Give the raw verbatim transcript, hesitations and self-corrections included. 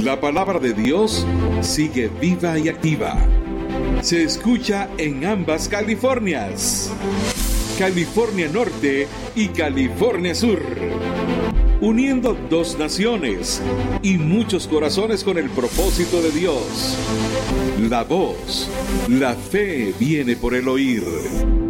La palabra de Dios sigue viva y activa. Se escucha en ambas Californias, California Norte y California Sur, uniendo dos naciones y muchos corazones con el propósito de Dios. La voz, la fe viene por el oír.